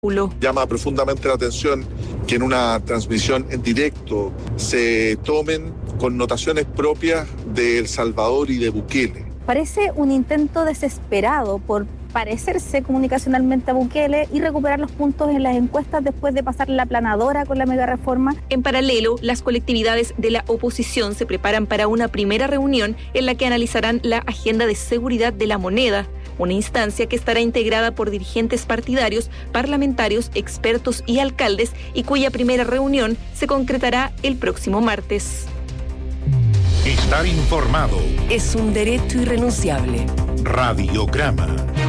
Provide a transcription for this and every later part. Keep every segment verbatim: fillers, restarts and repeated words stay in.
Llama profundamente la atención que en una transmisión en directo se tomen connotaciones propias de El Salvador y de Bukele. Parece un intento desesperado por parecerse comunicacionalmente a Bukele y recuperar los puntos en las encuestas después de pasar la aplanadora con la megareforma. En paralelo, las colectividades de la oposición se preparan para una primera reunión en la que analizarán la agenda de seguridad de la moneda, una instancia que estará integrada por dirigentes partidarios, parlamentarios, expertos y alcaldes, y cuya primera reunión se concretará el próximo martes. Estar informado es un derecho irrenunciable. Radiograma.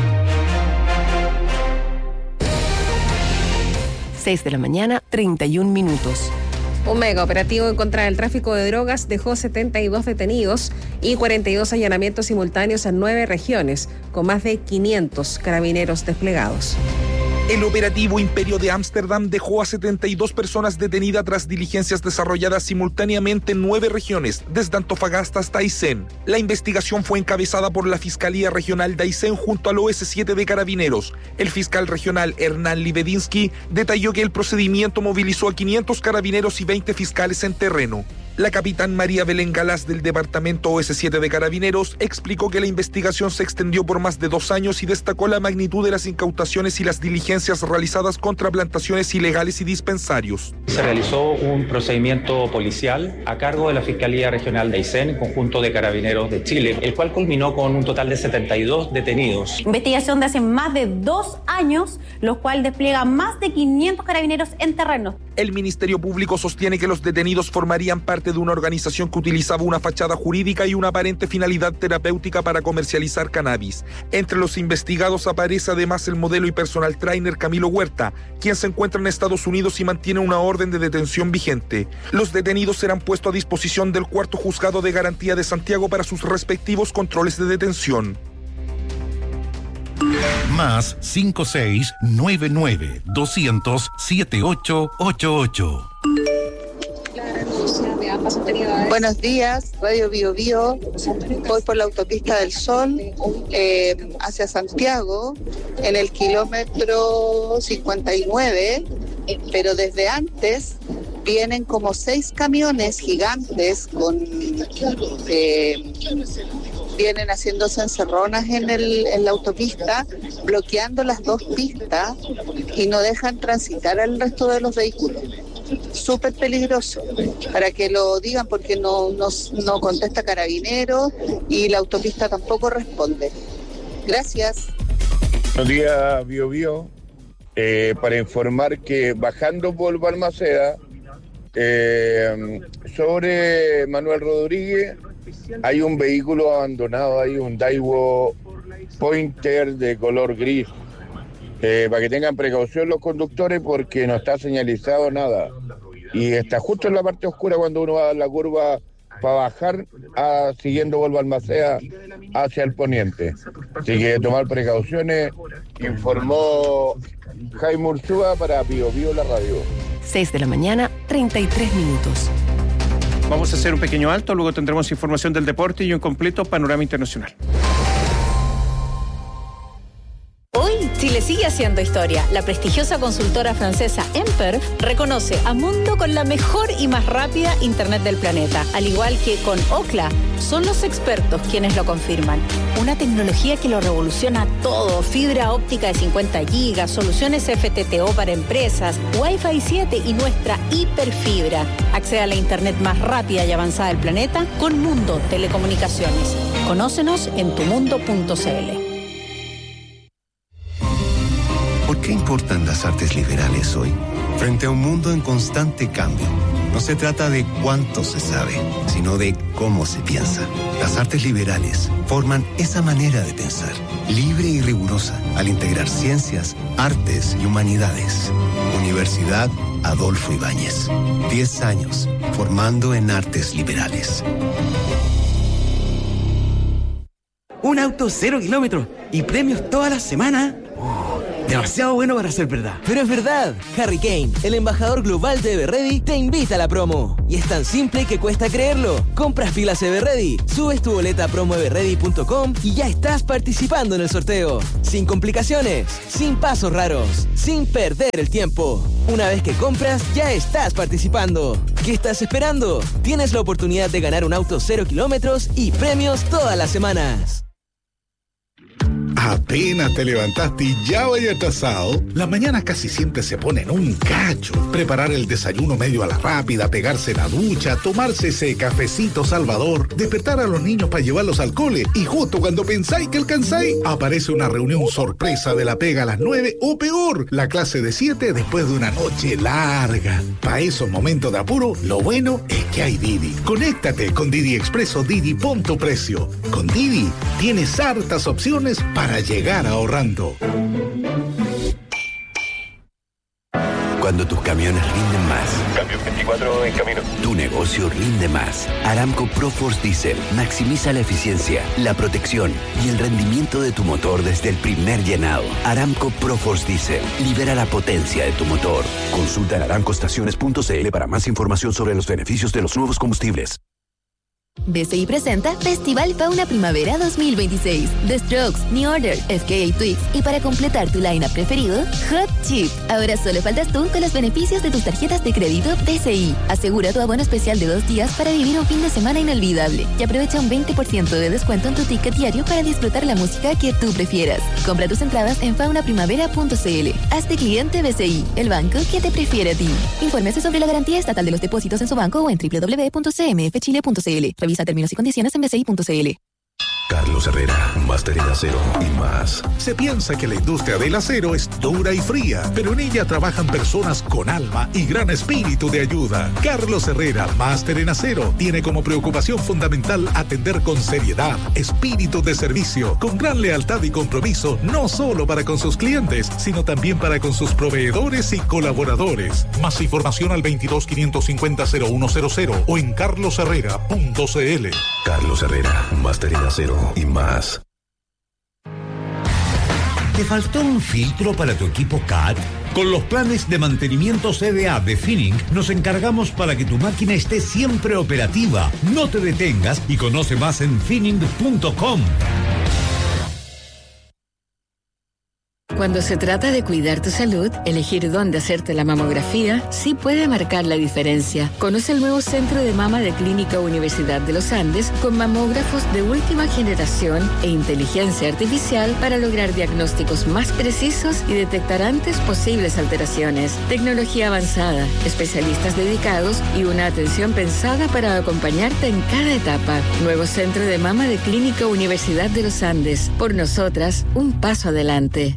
seis de la mañana, treinta y un minutos. Un mega operativo en contra del tráfico de drogas dejó setenta y dos detenidos y cuarenta y dos allanamientos simultáneos en nueve regiones, con más de quinientos carabineros desplegados. El operativo Imperio de Ámsterdam dejó a setenta y dos personas detenidas tras diligencias desarrolladas simultáneamente en nueve regiones, desde Antofagasta hasta Aysén. La investigación fue encabezada por la Fiscalía Regional de Aysén junto al O S siete de Carabineros. El fiscal regional Hernán Libedinsky detalló que el procedimiento movilizó a quinientos carabineros y veinte fiscales en terreno. La capitán María Belén Galás del departamento O S siete de Carabineros explicó que la investigación se extendió por más de dos años y destacó la magnitud de las incautaciones y las diligencias realizadas contra plantaciones ilegales y dispensarios. Se realizó un procedimiento policial a cargo de la Fiscalía Regional de Aysén, en conjunto de Carabineros de Chile, el cual culminó con un total de setenta y dos detenidos. Investigación de hace más de dos años, lo cual despliega más de quinientos carabineros en terreno. El Ministerio Público sostiene que los detenidos formarían parte de una organización que utilizaba una fachada jurídica y una aparente finalidad terapéutica para comercializar cannabis. Entre los investigados aparece además el modelo y personal trainer Camilo Huerta, quien se encuentra en Estados Unidos y mantiene una orden de detención vigente. Los detenidos serán puestos a disposición del cuarto juzgado de garantía de Santiago para sus respectivos controles de detención. Más cinco seis nueve nueve doscientos setenta y ocho ochenta y ocho. Buenos días, Radio Bio Bio. Voy por la autopista del Sol eh, hacia Santiago en el kilómetro cincuenta y nueve, pero desde antes vienen como seis camiones gigantes con eh, vienen haciéndose encerronas en, el, en la autopista, bloqueando las dos pistas y no dejan transitar al resto de los vehículos. Súper peligroso, para que lo digan, porque no, no, no contesta Carabineros y la autopista tampoco responde. Gracias. Buenos días, Bio Bio. Eh, para informar que bajando por Balmaceda, eh, sobre Manuel Rodríguez, hay un vehículo abandonado, hay un Daewoo Pointer de color gris. Eh, para que tengan precaución los conductores porque no está señalizado nada. Y está justo en la parte oscura cuando uno va a dar la curva para bajar, a, siguiendo Volvo Almacea hacia el poniente. Así que tomar precauciones, informó Jaime Ursúa para Bio Bio la radio. seis de la mañana, treinta y tres minutos. Vamos a hacer un pequeño alto, luego tendremos información del deporte y un completo panorama internacional. Hoy, Chile sigue haciendo historia. La prestigiosa consultora francesa Emperf reconoce a Mundo con la mejor y más rápida internet del planeta. Al igual que con Ookla, son los expertos quienes lo confirman. Una tecnología que lo revoluciona todo. Fibra óptica de cincuenta gigas, soluciones F T T O para empresas, Wi-Fi siete y nuestra hiperfibra. Accede a la internet más rápida y avanzada del planeta con Mundo Telecomunicaciones. Conócenos en tumundo punto c l. ¿Por qué importan las artes liberales hoy? Frente a un mundo en constante cambio, no se trata de cuánto se sabe, sino de cómo se piensa. Las artes liberales forman esa manera de pensar, libre y rigurosa, al integrar ciencias, artes y humanidades. Universidad Adolfo Ibáñez. Diez años formando en artes liberales. Un auto cero kilómetros y premios toda la semana. demasiado bueno para ser verdad. Pero es verdad. Harry Kane, el embajador global de Everready, te invita a la promo. Y es tan simple que cuesta creerlo. Compras pilas Everready, subes tu boleta a promo everready punto com y ya estás participando en el sorteo. Sin complicaciones, sin pasos raros, sin perder el tiempo. Una vez que compras, ya estás participando. ¿Qué estás esperando? Tienes la oportunidad de ganar un auto cero kilómetros y premios todas las semanas. Apenas te levantaste y ya vaya atrasado. Las mañanas casi siempre se ponen un cacho. Preparar el desayuno medio a la rápida, pegarse la ducha, tomarse ese cafecito salvador, despertar a los niños para llevarlos al cole y justo cuando pensáis que alcanzáis, aparece una reunión sorpresa de la pega a las nueve o peor, la clase de siete después de una noche larga. Para esos momentos de apuro, lo bueno es que hay Didi. Conéctate con Didi Expreso Didi Punto Precio. Con Didi tienes hartas opciones para llegar ahorrando. Cuando tus camiones rinden más. Cambio veinticuatro en camino. Tu negocio rinde más. Aramco ProForce Diesel maximiza la eficiencia, la protección y el rendimiento de tu motor desde el primer llenado. Aramco ProForce Diesel libera la potencia de tu motor. Consulta en aramco estaciones punto c l para más información sobre los beneficios de los nuevos combustibles. B C I presenta Festival Fauna Primavera dos mil veintiséis. The Strokes, New Order, F K A Twigs y para completar tu line-up preferido, Hot Chip. Ahora solo faltas tú con los beneficios de tus tarjetas de crédito B C I. Asegura tu abono especial de dos días para vivir un fin de semana inolvidable y aprovecha un veinte por ciento de descuento en tu ticket diario para disfrutar la música que tú prefieras. Compra tus entradas en fauna primavera punto c l. Hazte cliente B C I, el banco que te prefiere a ti. Infórmese sobre la garantía estatal de los depósitos en su banco o en doble u doble u doble u punto c m f chile punto c l. Revisa términos y condiciones en b c i punto c l. Carlos Herrera, máster en acero y más. Se piensa que la industria del acero es dura y fría, pero en ella trabajan personas con alma y gran espíritu de ayuda. Carlos Herrera, máster en acero, tiene como preocupación fundamental atender con seriedad, espíritu de servicio, con gran lealtad y compromiso, no solo para con sus clientes, sino también para con sus proveedores y colaboradores. Más información al veintidós quinientos cincuenta cero uno cero cero o en carlos herrera punto c l. Carlos Herrera, máster en acero y más. ¿Te faltó un filtro para tu equipo C A T? Con los planes de mantenimiento C D A de Finning nos encargamos para que tu máquina esté siempre operativa. No te detengas y conoce más en finning punto com. Cuando se trata de cuidar tu salud, elegir dónde hacerte la mamografía sí puede marcar la diferencia. Conoce el nuevo Centro de Mama de Clínica Universidad de los Andes con mamógrafos de última generación e inteligencia artificial para lograr diagnósticos más precisos y detectar antes posibles alteraciones. Tecnología avanzada, especialistas dedicados y una atención pensada para acompañarte en cada etapa. Nuevo Centro de Mama de Clínica Universidad de los Andes. Por nosotras, un paso adelante.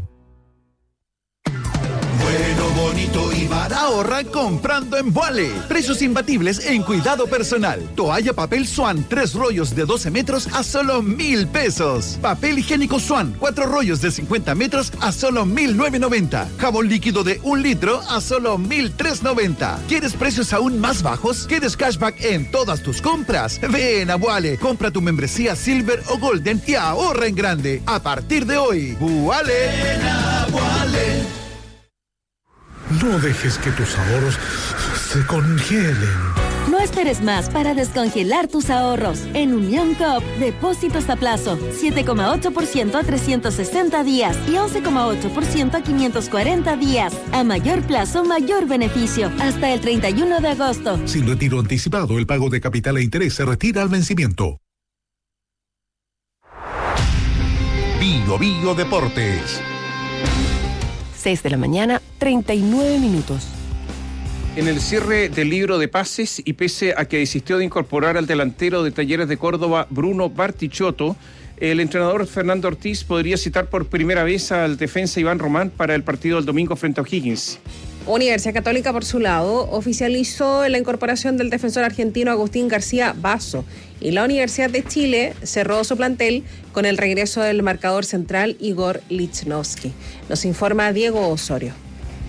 Bueno, bonito y barato. Ahorra comprando en Vuale. Precios imbatibles en cuidado personal. Toalla papel Swan, tres rollos de doce metros a solo mil pesos. Papel higiénico Swan, cuatro rollos de cincuenta metros a solo mil novecientos noventa. Jabón líquido de un litro a solo mil trescientos noventa. ¿Quieres precios aún más bajos? ¿Quieres cashback en todas tus compras? Ven a Vuale. Compra tu membresía Silver o Golden y ahorra en grande. A partir de hoy, Vuale. Ven a Vuale. No dejes que tus ahorros se congelen. No esperes más para descongelar tus ahorros. En Unión Coop, depósitos a plazo, siete coma ocho por ciento a trescientos sesenta días y once coma ocho por ciento a quinientos cuarenta días. A mayor plazo, mayor beneficio. Hasta el treinta y uno de agosto. Sin retiro anticipado, el pago de capital e interés se retira al vencimiento. Bio Bio Deportes. seis de la mañana, treinta y nueve minutos. En el cierre del libro de pases y pese a que desistió de incorporar al delantero de Talleres de Córdoba, Bruno Bartichotto, el entrenador Fernando Ortiz podría citar por primera vez al defensa Iván Román para el partido del domingo frente a O'Higgins. Universidad Católica, por su lado, oficializó la incorporación del defensor argentino Agustín García Basso y la Universidad de Chile cerró su plantel con el regreso del marcador central Igor Lichnowsky. Nos informa Diego Osorio.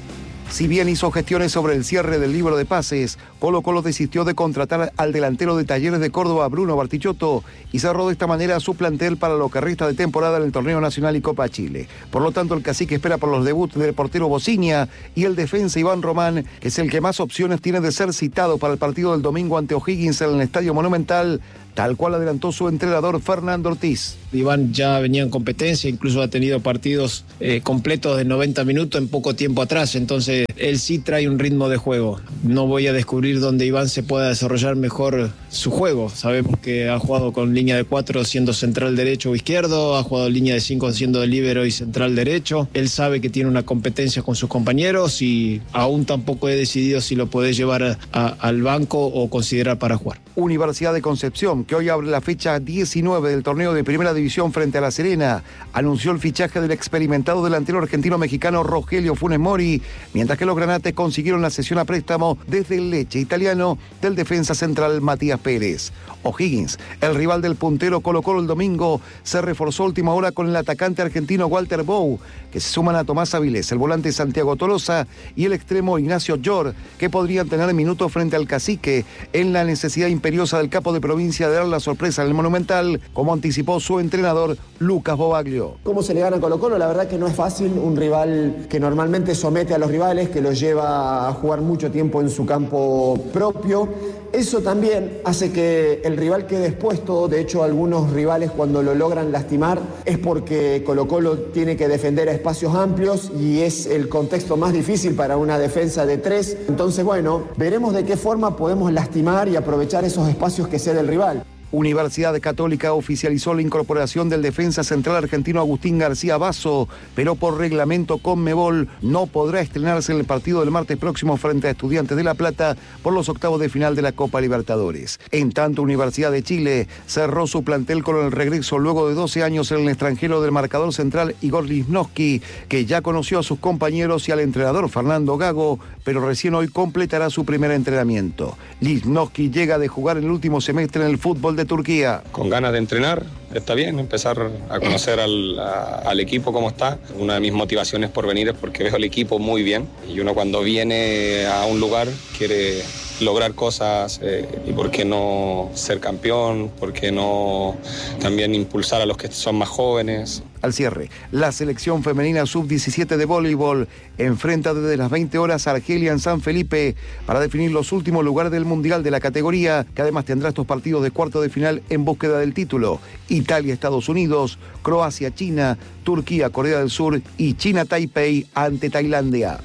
Si bien hizo gestiones sobre el cierre del libro de pases, Colo Colo desistió de contratar al delantero de Talleres de Córdoba, Bruno Bartichotto, y cerró de esta manera su plantel para lo que resta de temporada en el Torneo Nacional y Copa Chile. Por lo tanto, el Cacique espera por los debuts del portero Bociña y el defensa Iván Román, que es el que más opciones tiene de ser citado para el partido del domingo ante O'Higgins en el Estadio Monumental, tal cual adelantó su entrenador Fernando Ortiz. Iván ya venía en competencia, incluso ha tenido partidos eh, completos de noventa minutos en poco tiempo atrás, entonces él sí trae un ritmo de juego. No voy a descubrir dónde Iván se pueda desarrollar mejor su juego. Sabemos que ha jugado con línea de cuatro siendo central derecho o izquierdo, ha jugado línea de cinco siendo de líbero y central derecho. Él sabe que tiene una competencia con sus compañeros y aún tampoco he decidido si lo puede llevar a, a, al banco o considerar para jugar. Universidad de Concepción, que hoy abre la fecha diecinueve del torneo de Primera División frente a La Serena, anunció el fichaje del experimentado delantero argentino-mexicano Rogelio Funes Mori, mientras que los granates consiguieron la cesión a préstamo desde el Leche italiano del defensa central Matías Pérez. O'Higgins, el rival del puntero Colo Colo el domingo, se reforzó a última hora con el atacante argentino Walter Bou, que se suman a Tomás Avilés, el volante Santiago Tolosa y el extremo Ignacio Llor, que podrían tener minutos frente al Cacique en la necesidad imperiosa del capo de provincia de dar la sorpresa en el Monumental, como anticipó su entrenador Lucas Bobaglio. ¿Cómo se le gana a Colo Colo? La verdad que no es fácil, un rival que normalmente somete a los rivales, que los lleva a jugar mucho tiempo en su campo propio. Eso también hace que el rival quede expuesto. De hecho, algunos rivales cuando lo logran lastimar es porque Colo Colo tiene que defender a espacios amplios y es el contexto más difícil para una defensa de tres. Entonces, bueno, veremos de qué forma podemos lastimar y aprovechar esos espacios que cede el rival. Universidad Católica oficializó la incorporación del defensa central argentino Agustín García Basso, pero por reglamento Conmebol no podrá estrenarse en el partido del martes próximo frente a Estudiantes de La Plata por los octavos de final de la Copa Libertadores. En tanto, Universidad de Chile cerró su plantel con el regreso luego de doce años en el extranjero del marcador central Igor Lichnowsky, que ya conoció a sus compañeros y al entrenador Fernando Gago, pero recién hoy completará su primer entrenamiento. Lichnowsky llega de jugar el último semestre en el fútbol de Turquía. Con ganas de entrenar, está bien, empezar a conocer al, a, al equipo cómo está. Una de mis motivaciones por venir es porque veo al equipo muy bien y uno cuando viene a un lugar quiere lograr cosas eh, y por qué no ser campeón, por qué no también impulsar a los que son más jóvenes. Al cierre, la selección femenina sub diecisiete de voleibol enfrenta desde las veinte horas a Argelia en San Felipe para definir los últimos lugares del Mundial de la categoría, que además tendrá estos partidos de cuarto de final en búsqueda del título. Italia, Estados Unidos, Croacia, China, Turquía, Corea del Sur y China Taipei ante Tailandia.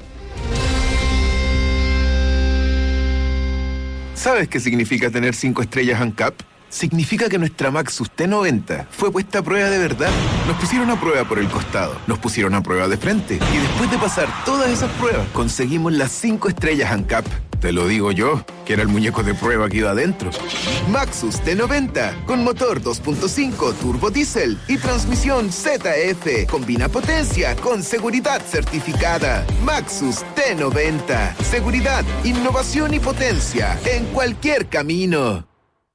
¿Sabes qué significa tener cinco estrellas ANCAP? Significa que nuestra Maxus T noventa fue puesta a prueba de verdad. Nos pusieron a prueba por el costado, nos pusieron a prueba de frente y después de pasar todas esas pruebas conseguimos las cinco estrellas ANCAP. Te lo digo yo, que era el muñeco de prueba que iba adentro. Maxus T noventa, con motor dos punto cinco turbo diésel y transmisión Z F. Combina potencia con seguridad certificada. Maxus T noventa. Seguridad, innovación y potencia en cualquier camino.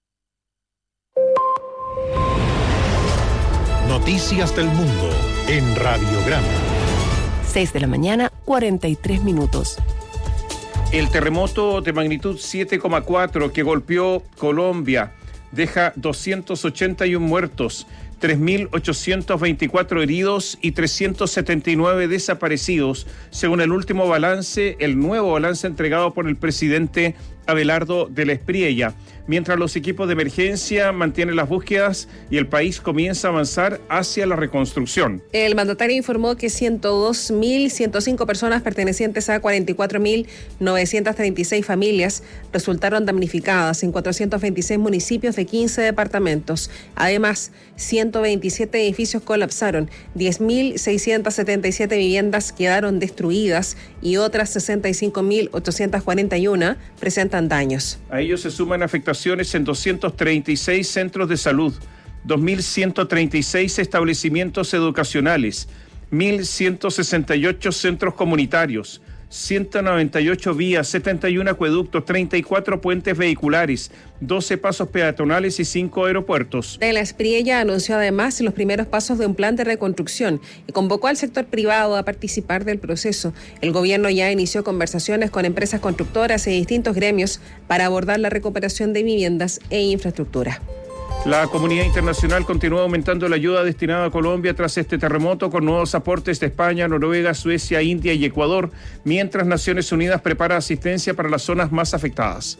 Noticias del Mundo en Radiograma. seis de la mañana, cuarenta y tres minutos. El terremoto de magnitud siete coma cuatro que golpeó Colombia deja doscientos ochenta y uno muertos, tres mil ochocientos veinticuatro heridos y trescientos setenta y nueve desaparecidos, según el último balance, el nuevo balance entregado por el presidente Abelardo de la Espriella. Mientras los equipos de emergencia mantienen las búsquedas y el país comienza a avanzar hacia la reconstrucción. El mandatario informó que ciento dos mil ciento cinco personas pertenecientes a cuarenta y cuatro mil novecientas treinta y seis familias resultaron damnificadas en cuatrocientos veintiséis municipios de quince departamentos. Además, ciento veintisiete edificios colapsaron, diez mil seiscientas setenta y siete viviendas quedaron destruidas y otras sesenta y cinco mil ochocientos cuarenta y uno presentan daños. A ellos se suman afectaciones en doscientos treinta y seis centros de salud, dos mil ciento treinta y seis establecimientos educacionales, mil ciento sesenta y ocho centros comunitarios, ciento noventa y ocho vías, setenta y uno acueductos, treinta y cuatro puentes vehiculares, doce pasos peatonales y cinco aeropuertos. De la Espriella anunció además los primeros pasos de un plan de reconstrucción y convocó al sector privado a participar del proceso. El gobierno ya inició conversaciones con empresas constructoras y distintos gremios para abordar la recuperación de viviendas e infraestructura. La comunidad internacional continúa aumentando la ayuda destinada a Colombia tras este terremoto con nuevos aportes de España, Noruega, Suecia, India y Ecuador, mientras Naciones Unidas prepara asistencia para las zonas más afectadas.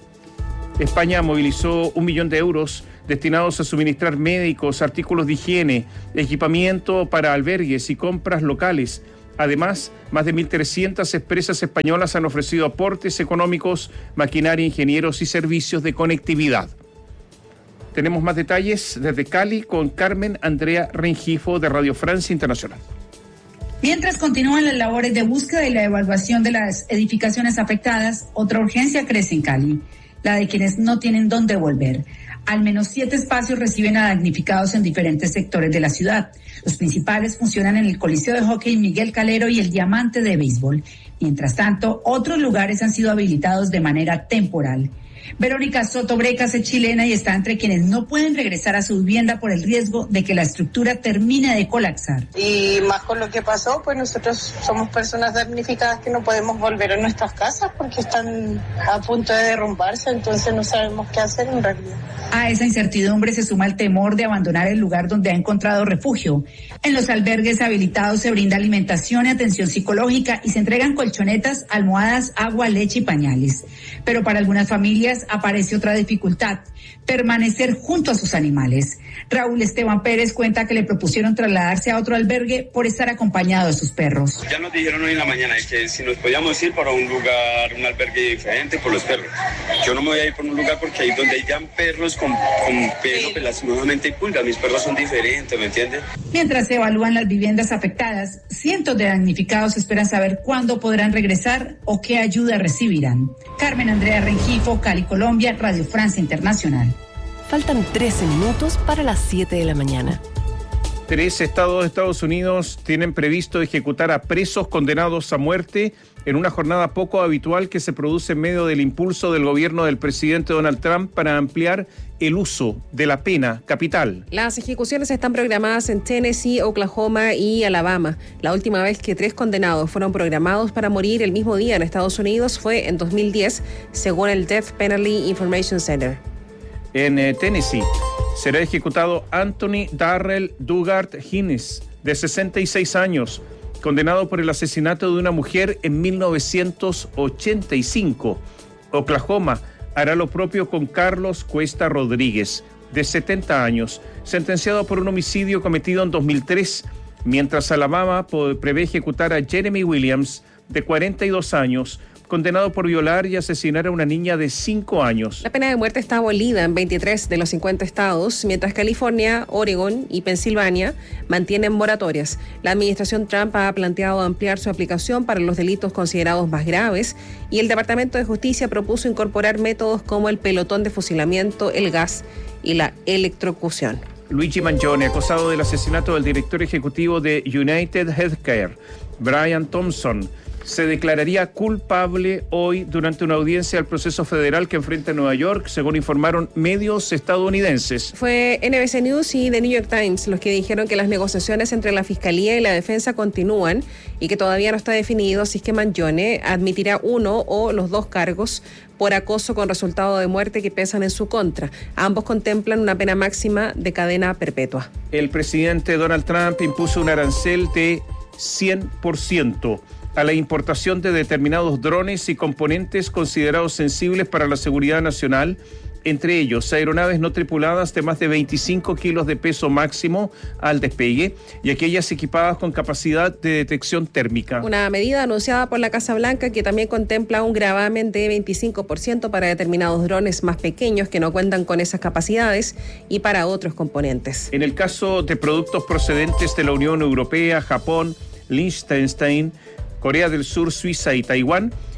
España movilizó un millón de euros destinados a suministrar médicos, artículos de higiene, equipamiento para albergues y compras locales. Además, más de mil trescientas empresas españolas han ofrecido aportes económicos, maquinaria, ingenieros y servicios de conectividad. Tenemos más detalles desde Cali con Carmen Andrea Rengifo de Radio Francia Internacional. Mientras continúan las labores de búsqueda y la evaluación de las edificaciones afectadas, otra urgencia crece en Cali, la de quienes no tienen dónde volver. Al menos siete espacios reciben a damnificados en diferentes sectores de la ciudad. Los principales funcionan en el Coliseo de Hockey Miguel Calero y el Diamante de Béisbol. Mientras tanto, otros lugares han sido habilitados de manera temporal. Verónica Soto Brecas es chilena y está entre quienes no pueden regresar a su vivienda por el riesgo de que la estructura termine de colapsar. Y más con lo que pasó, pues nosotros somos personas damnificadas que no podemos volver a nuestras casas porque están a punto de derrumbarse, entonces no sabemos qué hacer en realidad. A esa incertidumbre se suma el temor de abandonar el lugar donde ha encontrado refugio. En los albergues habilitados se brinda alimentación y atención psicológica y se entregan colchonetas, almohadas, agua, leche y pañales. Pero para algunas familias aparece otra dificultad: permanecer junto a sus animales. Raúl Esteban Pérez cuenta que le propusieron trasladarse a otro albergue por estar acompañado de sus perros. Ya nos dijeron hoy en la mañana que si nos podíamos ir para un lugar, un albergue diferente por los perros. Yo no me voy a ir por un lugar porque ahí donde hay ya perros con, con pelo, pues lastimosamente hay pulgas. Mis perros son diferentes, ¿me entiendes? Mientras se evalúan las viviendas afectadas, cientos de damnificados esperan saber cuándo podrán regresar o qué ayuda recibirán. Carmen Andrea Rengifo, Cali, Colombia, Radio Francia Internacional. Faltan trece minutos para las siete de la mañana. Tres estados de Estados Unidos tienen previsto ejecutar a presos condenados a muerte en una jornada poco habitual que se produce en medio del impulso del gobierno del presidente Donald Trump para ampliar el uso de la pena capital. Las ejecuciones están programadas en Tennessee, Oklahoma y Alabama. La última vez que tres condenados fueron programados para morir el mismo día en Estados Unidos fue en dos mil diez, según el Death Penalty Information Center. En eh, Tennessee será ejecutado Anthony Darrell Dugard Hines, de sesenta y seis años, condenado por el asesinato de una mujer en mil novecientos ochenta y cinco. Oklahoma hará lo propio con Carlos Cuesta Rodríguez, de setenta años, sentenciado por un homicidio cometido en dos mil tres, mientras Alabama prevé ejecutar a Jeremy Williams, de cuarenta y dos años, condenado por violar y asesinar a una niña de cinco años. La pena de muerte está abolida en veintitrés de los cincuenta estados, mientras California, Oregon y Pensilvania mantienen moratorias. La administración Trump ha planteado ampliar su aplicación para los delitos considerados más graves y el Departamento de Justicia propuso incorporar métodos como el pelotón de fusilamiento, el gas y la electrocución. Luigi Mangione, acusado del asesinato del director ejecutivo de United Healthcare, Brian Thompson, se declararía culpable hoy durante una audiencia del proceso federal que enfrenta en Nueva York, según informaron medios estadounidenses. Fue N B C News y The New York Times los que dijeron que las negociaciones entre la Fiscalía y la Defensa continúan y que todavía no está definido si es que Mangione admitirá uno o los dos cargos por acoso con resultado de muerte que pesan en su contra. Ambos contemplan una pena máxima de cadena perpetua. El presidente Donald Trump impuso un arancel de cien por ciento a la importación de determinados drones y componentes considerados sensibles para la seguridad nacional, entre ellos aeronaves no tripuladas de más de veinticinco kilos de peso máximo al despegue y aquellas equipadas con capacidad de detección térmica. Una medida anunciada por la Casa Blanca que también contempla un gravamen de veinticinco por ciento para determinados drones más pequeños que no cuentan con esas capacidades y para otros componentes. En el caso de productos procedentes de la Unión Europea, Japón, Liechtenstein, Corea del Sur, Suiza y Taiwán,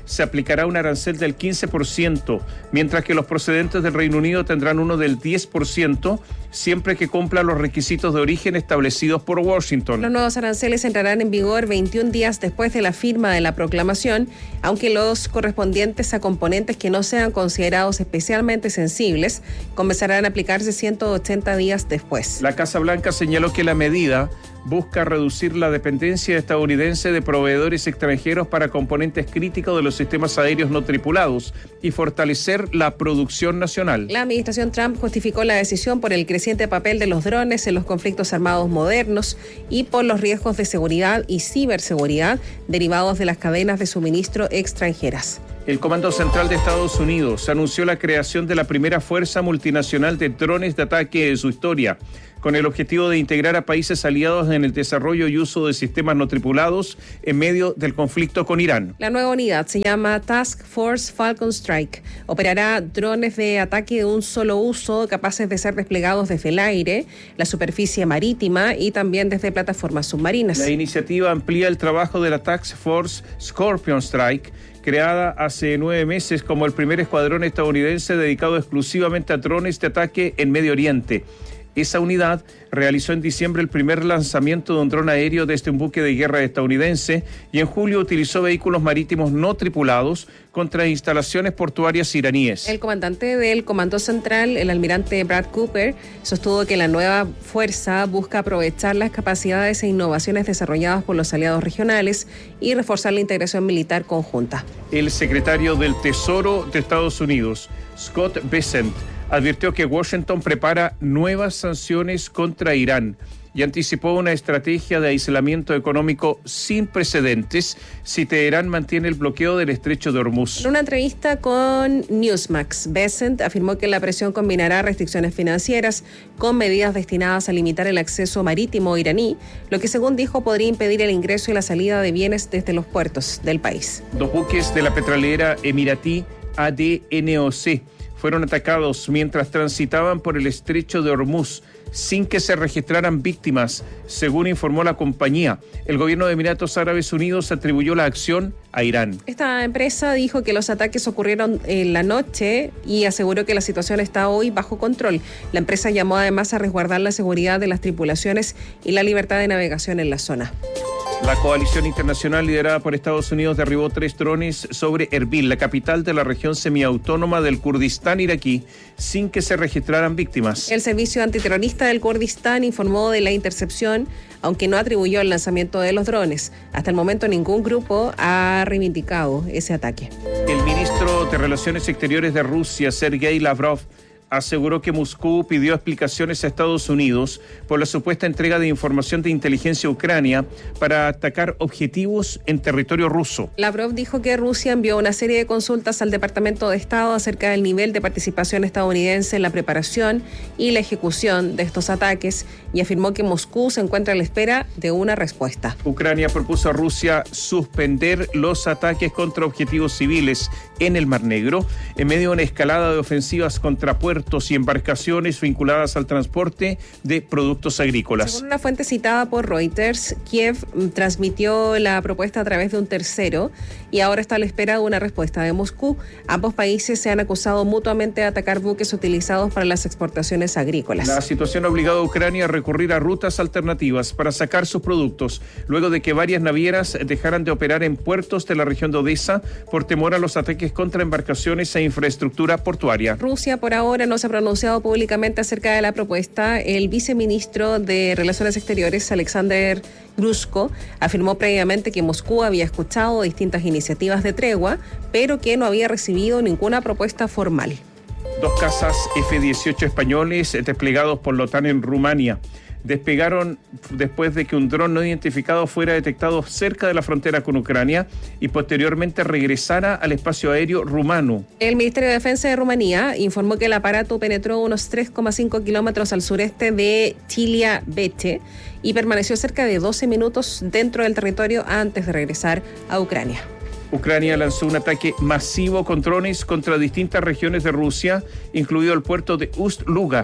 se aplicará un arancel del quince por ciento, mientras que los procedentes del Reino Unido tendrán uno del diez por ciento, siempre que cumpla los requisitos de origen establecidos por Washington. Los nuevos aranceles entrarán en vigor veintiún días después de la firma de la proclamación, aunque los correspondientes a componentes que no sean considerados especialmente sensibles comenzarán a aplicarse ciento ochenta días después. La Casa Blanca señaló que la medida busca reducir la dependencia estadounidense de proveedores extranjeros para componentes críticos de los sistemas aéreos no tripulados y fortalecer la producción nacional. La administración Trump justificó la decisión por el creciente papel de los drones en los conflictos armados modernos y por los riesgos de seguridad y ciberseguridad derivados de las cadenas de suministro extranjeras. El Comando Central de Estados Unidos anunció la creación de la primera fuerza multinacional de drones de ataque de su historia, con el objetivo de integrar a países aliados en el desarrollo y uso de sistemas no tripulados en medio del conflicto con Irán. La nueva unidad se llama Task Force Falcon Strike. Operará drones de ataque de un solo uso capaces de ser desplegados desde el aire, la superficie marítima y también desde plataformas submarinas. La iniciativa amplía el trabajo de la Task Force Scorpion Strike, creada hace nueve meses como el primer escuadrón estadounidense dedicado exclusivamente a drones de ataque en Medio Oriente. Esa unidad realizó en diciembre el primer lanzamiento de un dron aéreo desde un buque de guerra estadounidense y en julio utilizó vehículos marítimos no tripulados contra instalaciones portuarias iraníes. El comandante del Comando Central, el almirante Brad Cooper, sostuvo que la nueva fuerza busca aprovechar las capacidades e innovaciones desarrolladas por los aliados regionales y reforzar la integración militar conjunta. El secretario del Tesoro de Estados Unidos, Scott Bessent, advirtió que Washington prepara nuevas sanciones contra Irán y anticipó una estrategia de aislamiento económico sin precedentes si Teherán mantiene el bloqueo del estrecho de Hormuz. En una entrevista con Newsmax, Bessent afirmó que la presión combinará restricciones financieras con medidas destinadas a limitar el acceso marítimo iraní, lo que según dijo podría impedir el ingreso y la salida de bienes desde los puertos del país. Dos buques de la petrolera emiratí A D N O C fueron atacados mientras transitaban por el estrecho de Hormuz sin que se registraran víctimas, según informó la compañía. El gobierno de Emiratos Árabes Unidos atribuyó la acción a Irán. Esta empresa dijo que los ataques ocurrieron en la noche y aseguró que la situación está hoy bajo control. La empresa llamó además a resguardar la seguridad de las tripulaciones y la libertad de navegación en la zona. La coalición internacional liderada por Estados Unidos derribó tres drones sobre Erbil, la capital de la región semiautónoma del Kurdistán iraquí, sin que se registraran víctimas. El servicio antiterrorista del Kurdistán informó de la intercepción, aunque no atribuyó el lanzamiento de los drones. Hasta el momento ningún grupo ha reivindicado ese ataque. El ministro de Relaciones Exteriores de Rusia, Sergei Lavrov, aseguró que Moscú pidió explicaciones a Estados Unidos por la supuesta entrega de información de inteligencia a Ucrania para atacar objetivos en territorio ruso. Lavrov dijo que Rusia envió una serie de consultas al Departamento de Estado acerca del nivel de participación estadounidense en la preparación y la ejecución de estos ataques y afirmó que Moscú se encuentra a la espera de una respuesta. Ucrania propuso a Rusia suspender los ataques contra objetivos civiles en el Mar Negro en medio de una escalada de ofensivas contra puertos y embarcaciones vinculadas al transporte de productos agrícolas. Según una fuente citada por Reuters, Kiev transmitió la propuesta a través de un tercero y ahora está a la espera de una respuesta de Moscú. Ambos países se han acusado mutuamente de atacar buques utilizados para las exportaciones agrícolas. La situación ha obligado a Ucrania a recurrir a rutas alternativas para sacar sus productos, luego de que varias navieras dejaran de operar en puertos de la región de Odessa por temor a los ataques contra embarcaciones e infraestructura portuaria. Rusia por ahora no se ha pronunciado públicamente acerca de la propuesta. El viceministro de Relaciones Exteriores, Alexander Grushko, afirmó previamente que Moscú había escuchado distintas iniciativas de tregua, pero que no había recibido ninguna propuesta formal. Dos cazas F dieciocho españoles desplegados por la OTAN en Rumania despegaron después de que un dron no identificado fuera detectado cerca de la frontera con Ucrania y posteriormente regresara al espacio aéreo rumano. El Ministerio de Defensa de Rumanía informó que el aparato penetró unos tres coma cinco kilómetros al sureste de Chiliabece y permaneció cerca de doce minutos dentro del territorio antes de regresar a Ucrania. Ucrania lanzó un ataque masivo con drones contra distintas regiones de Rusia, incluido el puerto de Ust-Luga,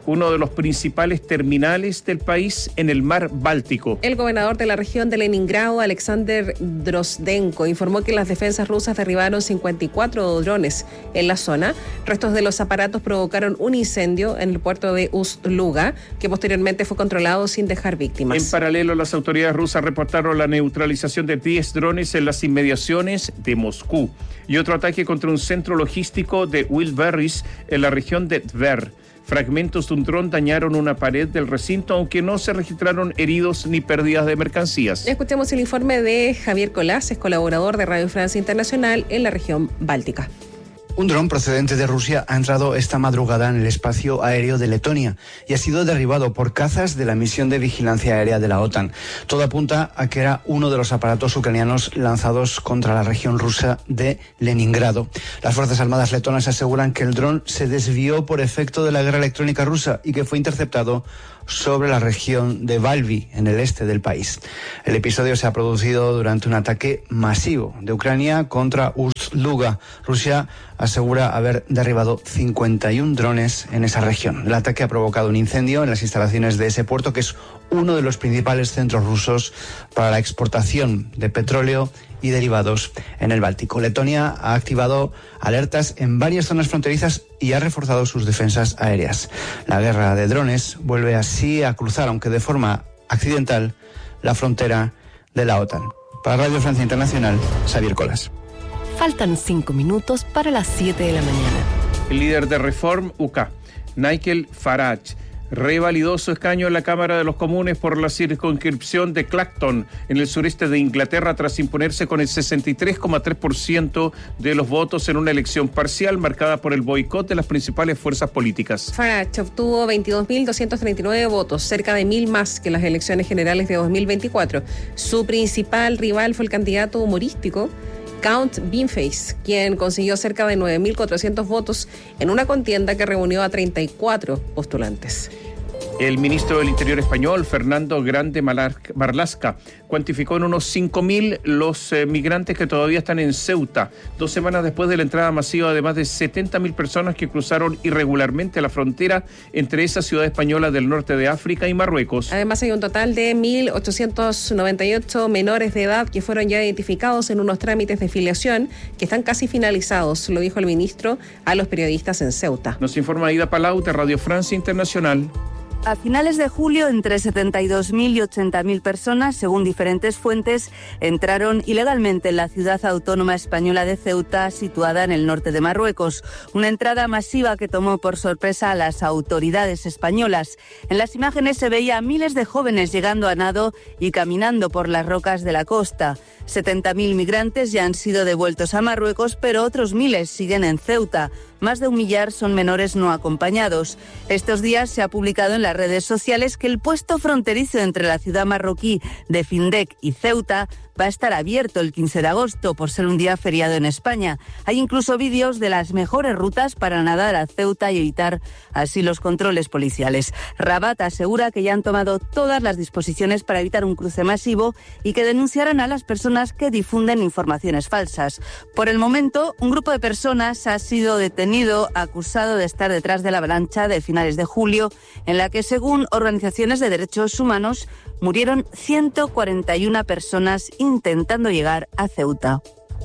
uno de los principales terminales del país en el mar Báltico. El gobernador de la región de Leningrado, Alexander Drozdenko, informó que las defensas rusas derribaron cincuenta y cuatro drones en la zona. Restos de los aparatos provocaron un incendio en el puerto de Ust-Luga, que posteriormente fue controlado sin dejar víctimas. En paralelo, las autoridades rusas reportaron la neutralización de diez drones en las inmediaciones de Moscú y otro ataque contra un centro logístico de Wilberys en la región de Tver. Fragmentos de un dron dañaron una pared del recinto, aunque no se registraron heridos ni pérdidas de mercancías. Escuchemos el informe de Javier Colás, es colaborador de Radio Francia Internacional en la región báltica. Un dron procedente de Rusia ha entrado esta madrugada en el espacio aéreo de Letonia y ha sido derribado por cazas de la misión de vigilancia aérea de la OTAN. Todo apunta a que era uno de los aparatos ucranianos lanzados contra la región rusa de Leningrado. Las Fuerzas Armadas letonas aseguran que el dron se desvió por efecto de la guerra electrónica rusa y que fue interceptado sobre la región de Valby, en el este del país. El episodio se ha producido durante un ataque masivo de Ucrania contra Ust-Luga. Rusia asegura haber derribado cincuenta y un drones en esa región. El ataque ha provocado un incendio en las instalaciones de ese puerto, que es uno de los principales centros rusos para la exportación de petróleo y derivados en el Báltico. Letonia ha activado alertas en varias zonas fronterizas y ha reforzado sus defensas aéreas. La guerra de drones vuelve así a cruzar, aunque de forma accidental, la frontera de la OTAN. Para Radio Francia Internacional, Xavier Colas. Faltan cinco minutos para las siete de la mañana. El líder de Reform U K, Nigel Farage, revalidó su escaño en la Cámara de los Comunes por la circunscripción de Clacton, en el sureste de Inglaterra, tras imponerse con el sesenta y tres coma tres por ciento de los votos en una elección parcial marcada por el boicot de las principales fuerzas políticas. Farage obtuvo veintidós mil doscientos treinta y nueve votos, cerca de mil más que las elecciones generales de dos mil veinticuatro. Su principal rival fue el candidato humorístico Count Beanface, quien consiguió cerca de nueve mil cuatrocientos votos en una contienda que reunió a treinta y cuatro postulantes. El ministro del Interior español, Fernando Grande Marlaska, cuantificó en unos cinco mil los eh, migrantes que todavía están en Ceuta, dos semanas después de la entrada masiva de más de setenta mil personas que cruzaron irregularmente la frontera entre esa ciudad española del norte de África y Marruecos. Además, hay un total de mil ochocientos noventa y ocho menores de edad que fueron ya identificados en unos trámites de filiación que están casi finalizados, lo dijo el ministro a los periodistas en Ceuta. Nos informa Aida Palau de Radio Francia Internacional. A finales de julio, entre setenta y dos mil y ochenta mil personas, según diferentes fuentes, entraron ilegalmente en la ciudad autónoma española de Ceuta, situada en el norte de Marruecos. Una entrada masiva que tomó por sorpresa a las autoridades españolas. En las imágenes se veía a miles de jóvenes llegando a nado y caminando por las rocas de la costa. setenta mil migrantes ya han sido devueltos a Marruecos, pero otros miles siguen en Ceuta. Más de un millar son menores no acompañados. Estos días se ha publicado en las redes sociales que el puesto fronterizo entre la ciudad marroquí de Findec y Ceuta va a estar abierto el quince de agosto por ser un día feriado en España. Hay incluso vídeos de las mejores rutas para nadar a Ceuta y evitar así los controles policiales. Rabat asegura que ya han tomado todas las disposiciones para evitar un cruce masivo y que denunciarán a las personas que difunden informaciones falsas. Por el momento, un grupo de personas ha sido detenido acusado de estar detrás de la avalancha de finales de julio, en la que, según organizaciones de derechos humanos, murieron ciento cuarenta y una personas intentando llegar a Ceuta.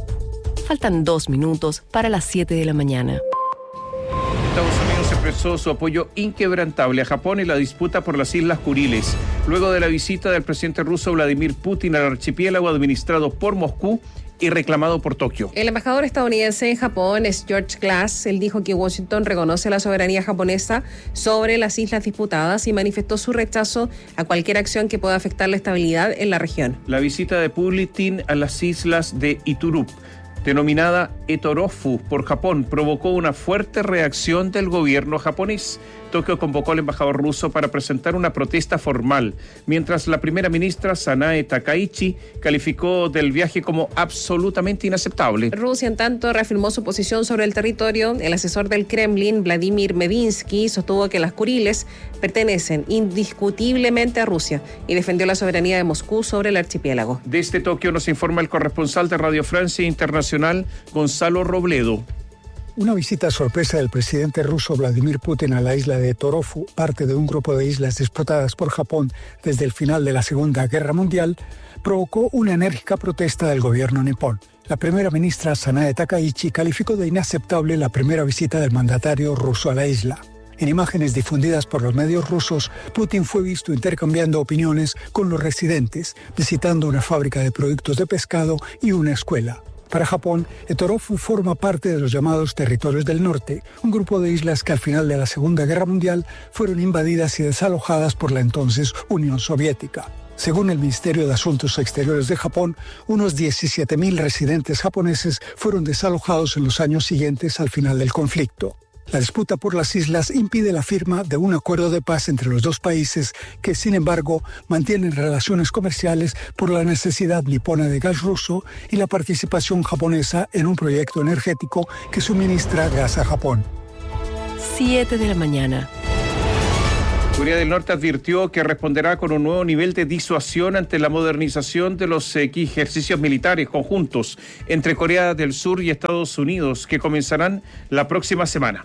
Faltan dos minutos para las siete de la mañana. Estados Unidos expresó su apoyo inquebrantable a Japón en la disputa por las Islas Kuriles, luego de la visita del presidente ruso Vladimir Putin al archipiélago administrado por Moscú y reclamado por Tokio. El embajador estadounidense en Japón es George Glass. Él dijo que Washington reconoce la soberanía japonesa sobre las islas disputadas y manifestó su rechazo a cualquier acción que pueda afectar la estabilidad en la región. La visita de Putin a las islas de Iturup, denominada Etorofu por Japón, provocó una fuerte reacción del gobierno japonés. Tokio convocó al embajador ruso para presentar una protesta formal, mientras la primera ministra Sanae Takaichi calificó del viaje como absolutamente inaceptable. Rusia, en tanto, reafirmó su posición sobre el territorio. El asesor del Kremlin, Vladimir Medinsky, sostuvo que las Kuriles pertenecen indiscutiblemente a Rusia y defendió la soberanía de Moscú sobre el archipiélago. Desde Tokio nos informa el corresponsal de Radio Francia Internacional, Gonzalo Robledo. Una visita sorpresa del presidente ruso Vladimir Putin a la isla de Torofu, parte de un grupo de islas explotadas por Japón desde el final de la Segunda Guerra Mundial, provocó una enérgica protesta del gobierno nipón. La primera ministra Sanae Takaichi calificó de inaceptable la primera visita del mandatario ruso a la isla. En imágenes difundidas por los medios rusos, Putin fue visto intercambiando opiniones con los residentes, visitando una fábrica de productos de pescado y una escuela. Para Japón, el Torofu forma parte de los llamados Territorios del Norte, un grupo de islas que al final de la Segunda Guerra Mundial fueron invadidas y desalojadas por la entonces Unión Soviética. Según el Ministerio de Asuntos Exteriores de Japón, unos diecisiete mil residentes japoneses fueron desalojados en los años siguientes al final del conflicto. La disputa por las islas impide la firma de un acuerdo de paz entre los dos países que, sin embargo, mantienen relaciones comerciales por la necesidad nipona de gas ruso y la participación japonesa en un proyecto energético que suministra gas a Japón. siete de la mañana. Corea del Norte advirtió que responderá con un nuevo nivel de disuasión ante la modernización de los ejercicios militares conjuntos entre Corea del Sur y Estados Unidos, que comenzarán la próxima semana.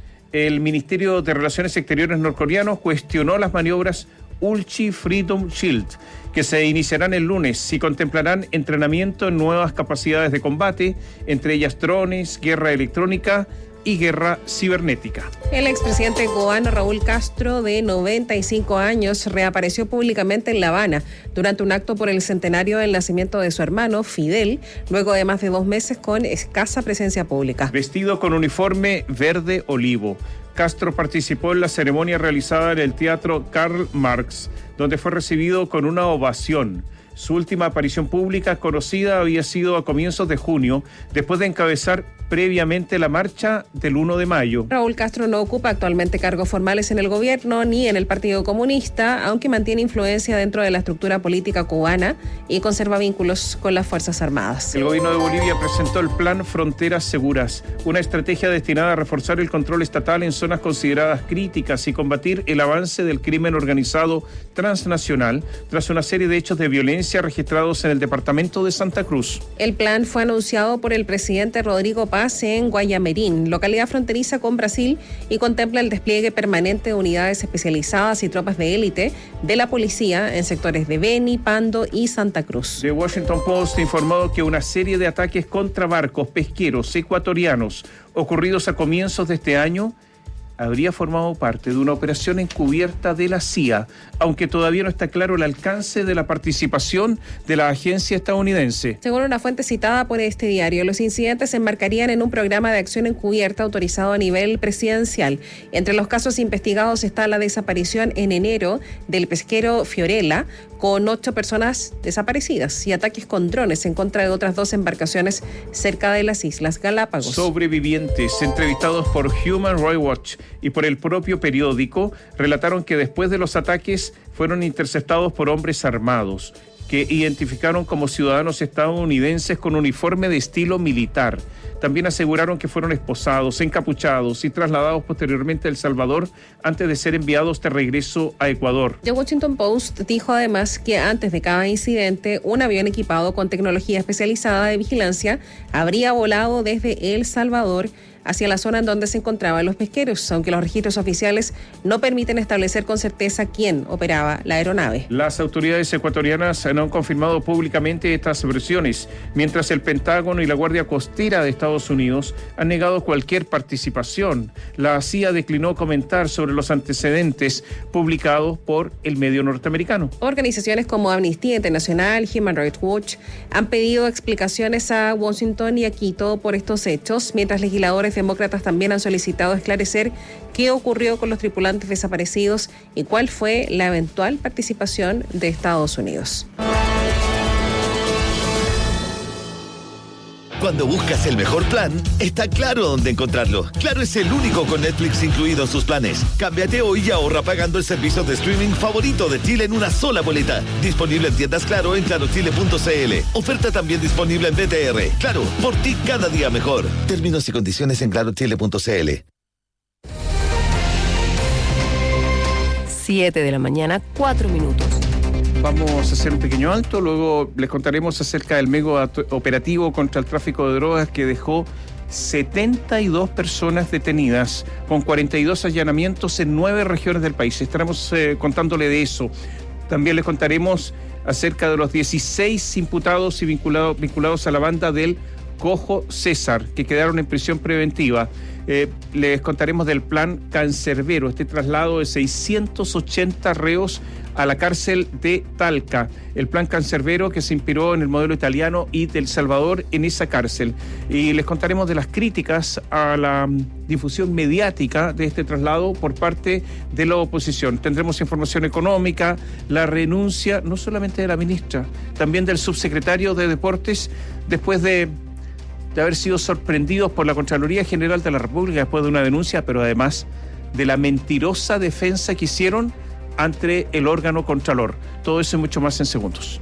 El Ministerio de Relaciones Exteriores norcoreano cuestionó las maniobras Ulchi Freedom Shield, que se iniciarán el lunes y contemplarán entrenamiento en nuevas capacidades de combate, entre ellas drones, guerra electrónica y guerra cibernética. El expresidente cubano Raúl Castro, de noventa y cinco años, reapareció públicamente en La Habana durante un acto por el centenario del nacimiento de su hermano, Fidel, luego de más de dos meses con escasa presencia pública. Vestido con uniforme verde olivo, Castro participó en la ceremonia realizada en el Teatro Karl Marx, donde fue recibido con una ovación. Su última aparición pública conocida había sido a comienzos de junio, después de encabezar previamente la marcha del uno de mayo. Raúl Castro no ocupa actualmente cargos formales en el gobierno ni en el Partido Comunista, aunque mantiene influencia dentro de la estructura política cubana y conserva vínculos con las Fuerzas Armadas. El gobierno de Bolivia presentó el Plan Fronteras Seguras, una estrategia destinada a reforzar el control estatal en zonas consideradas críticas y combatir el avance del crimen organizado transnacional tras una serie de hechos de violencia registrados en el departamento de Santa Cruz. El plan fue anunciado por el presidente Rodrigo Paz en Guayamerín, localidad fronteriza con Brasil, y contempla el despliegue permanente de unidades especializadas y tropas de élite de la policía en sectores de Beni, Pando y Santa Cruz. The Washington Post informó que una serie de ataques contra barcos pesqueros ecuatorianos ocurridos a comienzos de este año habría formado parte de una operación encubierta de la C I A, aunque todavía no está claro el alcance de la participación de la agencia estadounidense. Según una fuente citada por este diario, los incidentes se enmarcarían en un programa de acción encubierta autorizado a nivel presidencial. Entre los casos investigados está la desaparición en enero del pesquero Fiorella, con ocho personas desaparecidas, y ataques con drones en contra de otras dos embarcaciones cerca de las Islas Galápagos. Sobrevivientes entrevistados por Human Rights Watch y por el propio periódico relataron que después de los ataques fueron interceptados por hombres armados que identificaron como ciudadanos estadounidenses con uniforme de estilo militar. También aseguraron que fueron esposados, encapuchados y trasladados posteriormente a El Salvador antes de ser enviados de regreso a Ecuador. The Washington Post dijo además que antes de cada incidente, un avión equipado con tecnología especializada de vigilancia habría volado desde El Salvador hacia la zona en donde se encontraban los pesqueros, aunque los registros oficiales no permiten establecer con certeza quién operaba la aeronave. Las autoridades ecuatorianas no han confirmado públicamente estas versiones, mientras el Pentágono y la Guardia Costera de Estados Unidos han negado cualquier participación. La C I A declinó comentar sobre los antecedentes publicados por el medio norteamericano. Organizaciones como Amnistía Internacional, Human Rights Watch han pedido explicaciones a Washington y a Quito por estos hechos, mientras legisladores demócratas también han solicitado esclarecer qué ocurrió con los tripulantes desaparecidos y cuál fue la eventual participación de Estados Unidos. Cuando buscas el mejor plan, está claro dónde encontrarlo. Claro es el único con Netflix incluido en sus planes. Cámbiate hoy y ahorra pagando el servicio de streaming favorito de Chile en una sola boleta. Disponible en tiendas Claro en claro chile punto c l. Oferta también disponible en B T R. Claro, por ti cada día mejor. Términos y condiciones en claro chile punto c l. siete de la mañana, cuatro minutos. Vamos a hacer un pequeño alto, luego les contaremos acerca del mega operativo contra el tráfico de drogas que dejó setenta y dos personas detenidas, con cuarenta y dos allanamientos en nueve regiones del país. Estaremos eh, contándole de eso. También les contaremos acerca de los dieciséis imputados y vinculados, vinculados a la banda del Cojo César, que quedaron en prisión preventiva. Eh, les contaremos del plan Cancerbero, este traslado de seiscientos ochenta reos a la cárcel de Talca. El plan Cancerbero que se inspiró en el modelo italiano y de El Salvador en esa cárcel. Y les contaremos de las críticas a la difusión mediática de este traslado por parte de la oposición. Tendremos información económica, la renuncia no solamente de la ministra, también del subsecretario de Deportes, después de de haber sido sorprendidos por la Contraloría General de la República después de una denuncia, pero además de la mentirosa defensa que hicieron ante el órgano Contralor. Todo eso y mucho más en segundos.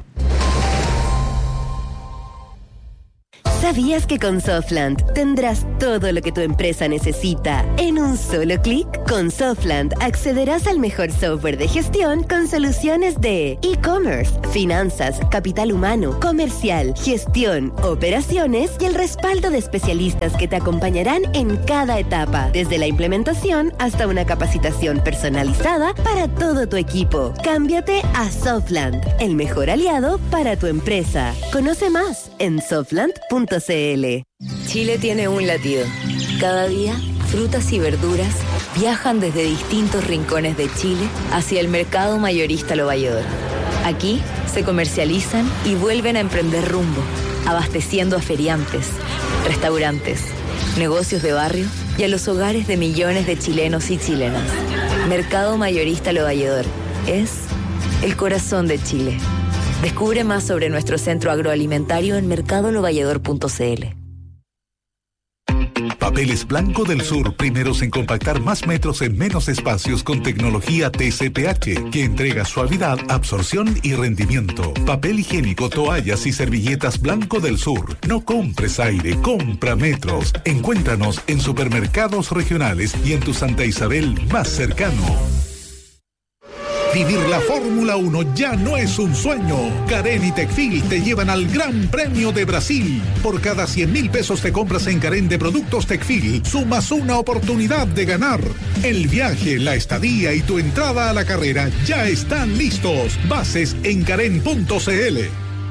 ¿Sabías que con Softland tendrás todo lo que tu empresa necesita en un solo clic? Con Softland accederás al mejor software de gestión con soluciones de e-commerce, finanzas, capital humano, comercial, gestión, operaciones y el respaldo de especialistas que te acompañarán en cada etapa, desde la implementación hasta una capacitación personalizada para todo tu equipo. Cámbiate a Softland, el mejor aliado para tu empresa. Conoce más en softland punto c l. Chile tiene un latido. Cada día, frutas y verduras viajan desde distintos rincones de Chile hacia el mercado mayorista Lo Valledor. Aquí se comercializan y vuelven a emprender rumbo, abasteciendo a feriantes, restaurantes, negocios de barrio y a los hogares de millones de chilenos y chilenas. Mercado mayorista Lo Valledor es el corazón de Chile. Descubre más sobre nuestro centro agroalimentario en mercado lo valledor punto c l. Papeles Blanco del Sur, primeros en compactar más metros en menos espacios con tecnología T C P H, que entrega suavidad, absorción y rendimiento. Papel higiénico, toallas y servilletas Blanco del Sur. No compres aire, compra metros. Encuéntranos en supermercados regionales y en tu Santa Isabel más cercano. Vivir la Fórmula uno ya no es un sueño. Carén y Tecfil te llevan al Gran Premio de Brasil. Por cada cien mil pesos te compras en Carén de productos Tecfil, sumas una oportunidad de ganar. El viaje, la estadía y tu entrada a la carrera ya están listos. Bases en carén punto c l.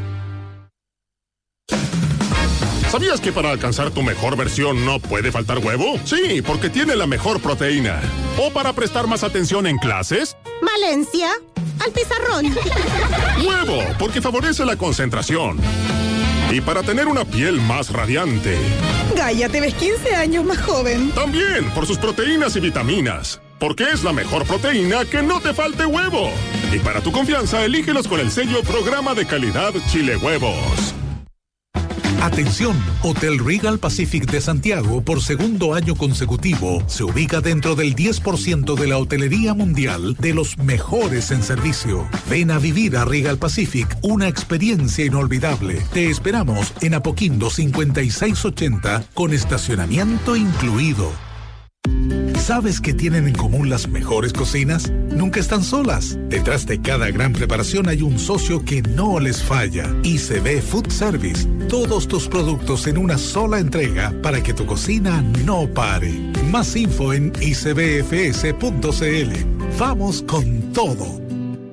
¿Sabías que para alcanzar tu mejor versión no puede faltar huevo? Sí, porque tiene la mejor proteína. ¿O para prestar más atención en clases? Valencia, al pizarrón. Huevo, porque favorece la concentración. Y para tener una piel más radiante. Gaia, te ves quince años más joven. También, por sus proteínas y vitaminas. Porque es la mejor proteína que no te falte huevo. Y para tu confianza, elígelos con el sello Programa de Calidad Chile Huevos. Atención, Hotel Regal Pacific de Santiago, por segundo año consecutivo, se ubica dentro del diez por ciento de la hotelería mundial de los mejores en servicio. Ven a vivir a Regal Pacific una experiencia inolvidable. Te esperamos en Apoquindo cincuenta y seis ochenta con estacionamiento incluido. ¿Sabes qué tienen en común las mejores cocinas? Nunca están solas. Detrás de cada gran preparación hay un socio que no les falla. I C B Food Service. Todos tus productos en una sola entrega para que tu cocina no pare. Más info en i c b f s punto c l. Vamos con todo.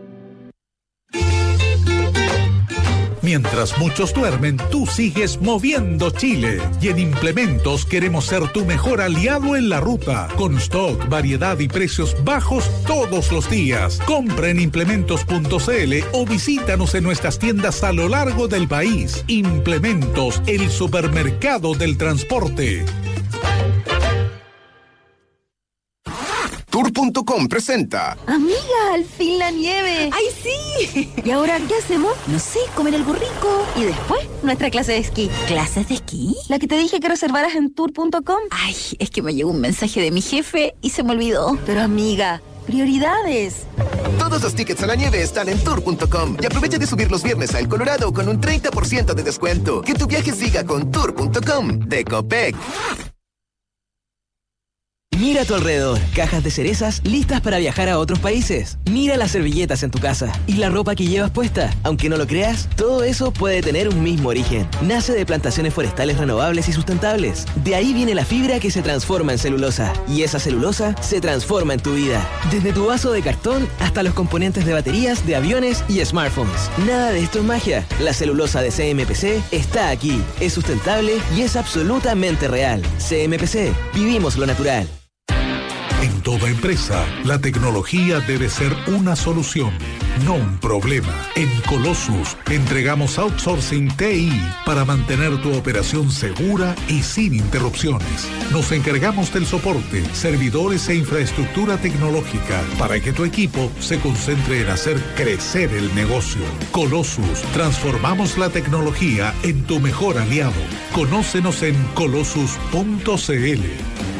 Mientras muchos duermen, tú sigues moviendo Chile. Y en Implementos queremos ser tu mejor aliado en la ruta. Con stock, variedad y precios bajos todos los días. Compra en implementos punto c l o visítanos en nuestras tiendas a lo largo del país. Implementos, el supermercado del transporte. Tour punto com presenta. Amiga, al fin la nieve. ¡Ay, sí! ¿Y ahora qué hacemos? No sé, comer algo rico. Y después, nuestra clase de esquí. ¿Clases de esquí? La que te dije que reservaras en tour punto com. Ay, es que me llegó un mensaje de mi jefe y se me olvidó. Pero amiga, prioridades. Todos los tickets a la nieve están en tour punto com. Y aprovecha de subir los viernes a El Colorado con un treinta por ciento de descuento. Que tu viaje siga con tour punto com de Copec. Mira a tu alrededor, cajas de cerezas listas para viajar a otros países. Mira las servilletas en tu casa y la ropa que llevas puesta. Aunque no lo creas, todo eso puede tener un mismo origen. Nace de plantaciones forestales renovables y sustentables. De ahí viene la fibra que se transforma en celulosa. Y esa celulosa se transforma en tu vida. Desde tu vaso de cartón hasta los componentes de baterías, de aviones y smartphones. Nada de esto es magia. La celulosa de C M P C está aquí. Es sustentable y es absolutamente real. C M P C. Vivimos lo natural. En toda empresa, la tecnología debe ser una solución, no un problema. En Colossus entregamos outsourcing T I para mantener tu operación segura y sin interrupciones. Nos encargamos del soporte, servidores e infraestructura tecnológica para que tu equipo se concentre en hacer crecer el negocio. Colossus, transformamos la tecnología en tu mejor aliado. Conócenos en colossus punto c l.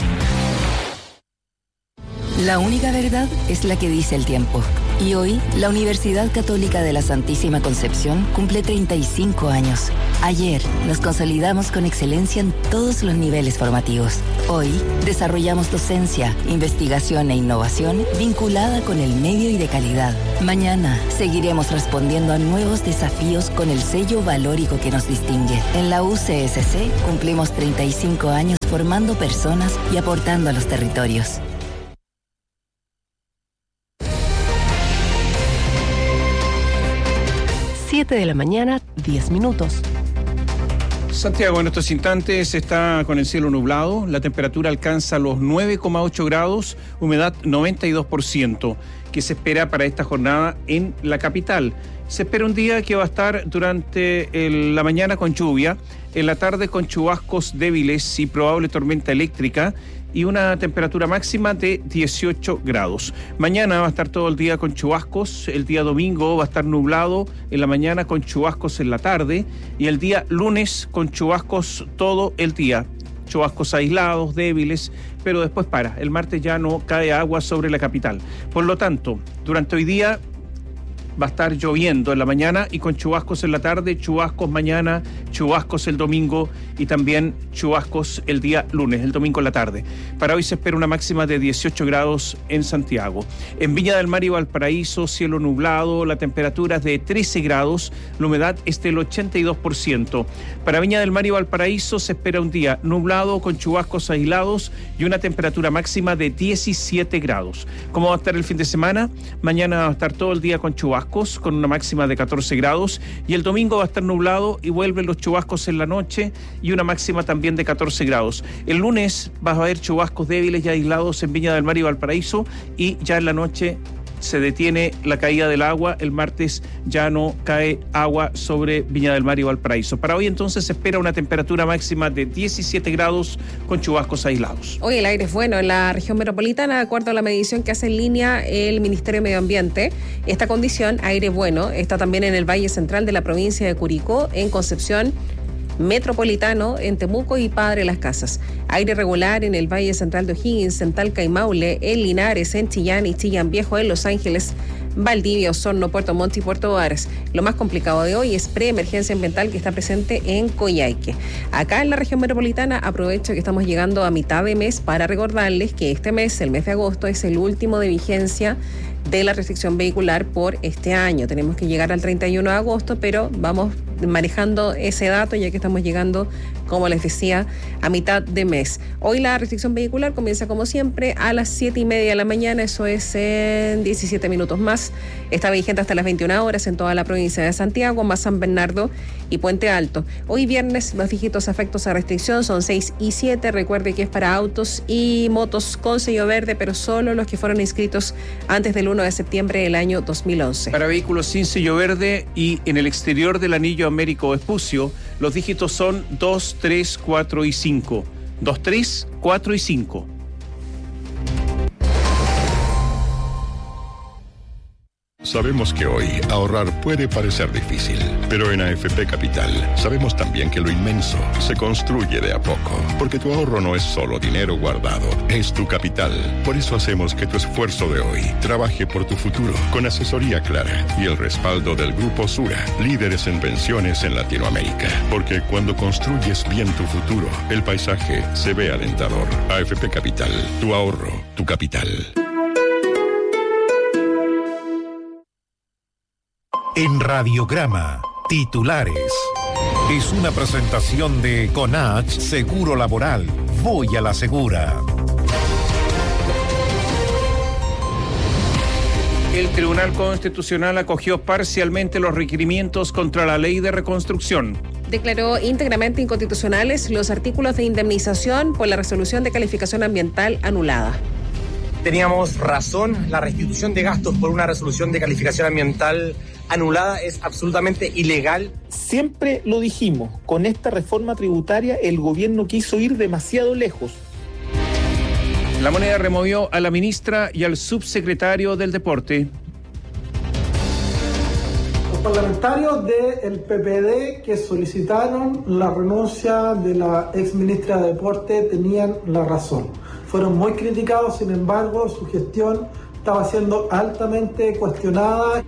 La única verdad es la que dice el tiempo. Y hoy, la Universidad Católica de la Santísima Concepción cumple treinta y cinco años. Ayer, nos consolidamos con excelencia en todos los niveles formativos. Hoy, desarrollamos docencia, investigación e innovación vinculada con el medio y de calidad. Mañana, seguiremos respondiendo a nuevos desafíos con el sello valórico que nos distingue. En la U C S C, cumplimos treinta y cinco años formando personas y aportando a los territorios. siete de la mañana, diez minutos. Santiago en estos instantes está con el cielo nublado, la temperatura alcanza los nueve coma ocho grados, humedad noventa y dos por ciento, que se espera para esta jornada en la capital. Se espera un día que va a estar durante el, la mañana con lluvia, en la tarde con chubascos débiles y probable tormenta eléctrica, y una temperatura máxima de dieciocho grados. Mañana va a estar todo el día con chubascos, el día domingo va a estar nublado en la mañana con chubascos en la tarde y el día lunes con chubascos todo el día. Chubascos aislados, débiles, pero después para. El martes ya no cae agua sobre la capital. Por lo tanto, durante hoy día va a estar lloviendo en la mañana y con chubascos en la tarde, chubascos mañana, chubascos el domingo y también chubascos el día lunes, el domingo en la tarde. Para hoy se espera una máxima de dieciocho grados en Santiago. En Viña del Mar y Valparaíso, cielo nublado, la temperatura es de trece grados, la humedad es del ochenta y dos por ciento. Para Viña del Mar y Valparaíso se espera un día nublado con chubascos aislados y una temperatura máxima de diecisiete grados. ¿Cómo va a estar el fin de semana? Mañana va a estar todo el día con chubascos, con una máxima de catorce grados, y el domingo va a estar nublado y vuelven los chubascos en la noche y una máxima también de catorce grados. El lunes va a haber chubascos débiles y aislados en Viña del Mar y Valparaíso y ya en la noche se detiene la caída del agua. El martes ya no cae agua sobre Viña del Mar y Valparaíso. Para hoy entonces se espera una temperatura máxima de diecisiete grados con chubascos aislados. Hoy el aire es bueno en la región metropolitana, de acuerdo a la medición que hace en línea el Ministerio de Medio Ambiente. Esta condición, aire bueno, está también en el Valle Central de la provincia de Curicó, en Concepción, Metropolitano, en Temuco y Padre Las Casas. Aire regular en el Valle Central de O'Higgins, en Talca y Maule, en Linares, en Chillán y Chillán Viejo, en Los Ángeles, Valdivia, Osorno, Puerto Montt y Puerto Varas. Lo más complicado de hoy es preemergencia ambiental que está presente en Coyhaique. Acá en la región metropolitana aprovecho que estamos llegando a mitad de mes para recordarles que este mes, el mes de agosto, es el último de vigencia de la restricción vehicular por este año. Tenemos que llegar al treinta y uno de agosto, pero vamos manejando ese dato ya que estamos llegando, como les decía, a mitad de mes. Hoy la restricción vehicular comienza como siempre a las siete y media de la mañana, eso es en diecisiete minutos más. Está vigente hasta las veintiuna horas en toda la provincia de Santiago, más San Bernardo y Puente Alto. Hoy viernes los dígitos afectos a restricción son seis y siete. Recuerde que es para autos y motos con sello verde, pero solo los que fueron inscritos antes del uno de septiembre del año dos mil once. Para vehículos sin sello verde y en el exterior del anillo Américo Vespucio, los dígitos son dos, tres, cuatro y cinco. dos, tres, cuatro y cinco. Sabemos que hoy ahorrar puede parecer difícil, pero en A F P Capital sabemos también que lo inmenso se construye de a poco, porque tu ahorro no es solo dinero guardado, es tu capital. Por eso hacemos que tu esfuerzo de hoy trabaje por tu futuro, con asesoría clara y el respaldo del Grupo Sura, líderes en pensiones en Latinoamérica. Porque cuando construyes bien tu futuro, el paisaje se ve alentador. A F P Capital, tu ahorro, tu capital. En Radiograma, titulares. Es una presentación de Conach Seguro Laboral. Voy a la segura. El Tribunal Constitucional acogió parcialmente los requerimientos contra la ley de reconstrucción. Declaró íntegramente inconstitucionales los artículos de indemnización por la resolución de calificación ambiental anulada. Teníamos razón, la restitución de gastos por una resolución de calificación ambiental anulada es absolutamente ilegal. Siempre lo dijimos, con esta reforma tributaria el gobierno quiso ir demasiado lejos. La Moneda removió a la ministra y al subsecretario del Deporte. Los parlamentarios del P P D que solicitaron la renuncia de la exministra de Deporte tenían la razón. Fueron muy criticados, sin embargo, su gestión estaba siendo altamente cuestionada.